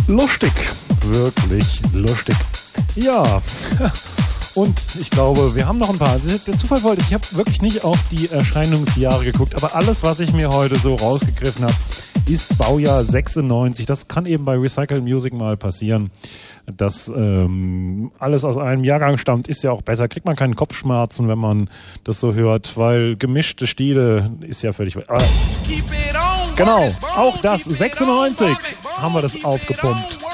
Lustig, wirklich lustig. Ja, und ich glaube, wir haben noch ein paar. Der Zufall wollte, ich habe wirklich nicht auf die Erscheinungsjahre geguckt, aber alles, was ich mir heute so rausgegriffen habe, ist Baujahr 96. Das kann eben bei Recycle Music mal passieren. Dass alles aus einem Jahrgang stammt, ist ja auch besser. Kriegt man keinen Kopfschmerzen, wenn man das so hört, weil gemischte Stile ist ja völlig... Genau, auch das, 96 haben wir das aufgepumpt.